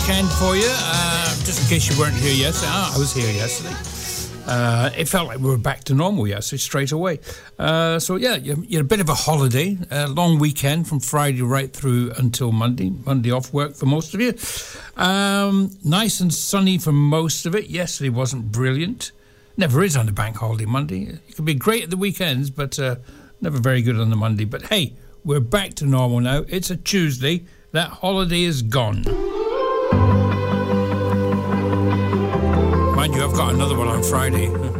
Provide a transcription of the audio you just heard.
weekend for you. Just in case you weren't here yesterday. I was here yesterday. It felt like we were back to normal yesterday, straight away. So, yeah, you had a bit of a holiday, a long weekend from Friday right through until Monday. Monday off work for most of you. Nice and sunny for most of it. Yesterday wasn't brilliant. Never is on the bank holiday Monday. It can be great at the weekends, but never very good on the Monday. But, hey, we're back to normal now. It's a Tuesday. That holiday is gone. Mind you, I've got another one on Friday.